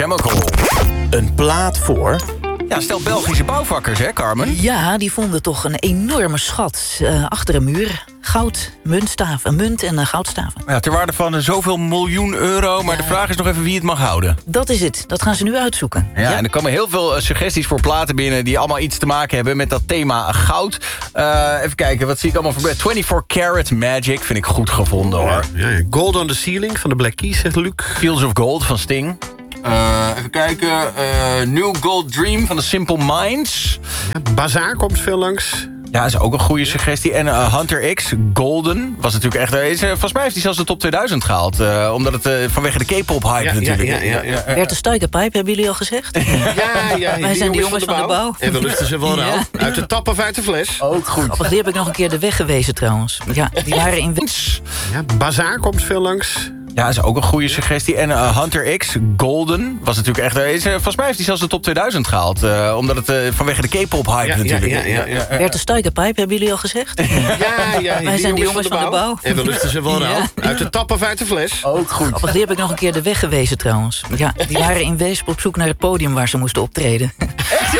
Chemical. Een plaat voor... Ja, stel Belgische bouwvakkers, hè, Carmen? Ja, die vonden toch een enorme schat achter een muur. Goud, muntstaven, munt en goudstaven. Ja, ter waarde van zoveel miljoen euro. Maar de vraag is nog even wie het mag houden. Dat is het. Dat gaan ze nu uitzoeken. Ja, en er komen heel veel suggesties voor platen binnen... die allemaal iets te maken hebben met dat thema goud. Even kijken, wat zie ik allemaal voorbij? 24 Karat Magic vind ik goed gevonden, hoor. Ja, Gold on the Ceiling van de Black Keys, zegt Luc. Fields of Gold van Sting. Even kijken. New Gold Dream van de Simple Minds. Ja, Bazaar komt veel langs. Ja, is ook een goede suggestie. En Hunter X, Golden, was natuurlijk echt... volgens mij heeft hij zelfs de top 2000 gehaald. Omdat het vanwege de K-pop hype natuurlijk. Ja. Bert de Stuikerpijp, hebben jullie al gezegd? Ja, Wij zijn de jongens van de bouw. En we lusten ze wel Ja. aan. Uit de tap of uit de fles. Ook goed. Grappig, die heb ik nog een keer de weg gewezen trouwens. Ja, die waren in... Ja, Bazaar komt veel langs. Ja, is ook een goede suggestie. En Hunter X, Golden, was natuurlijk echt... volgens mij heeft hij zelfs de top 2000 gehaald. Omdat het vanwege de K-pop hype natuurlijk. Bert de Stuikerpijp, hebben jullie al gezegd? Ja, Wij zijn de jongens van de bouw. En we lusten ze wel aan. Uit de tap of uit de fles. Ook goed. Grappig, die heb ik nog een keer de weg gewezen trouwens. Ja, die waren in Weesp op zoek naar het podium waar ze moesten optreden. Echt,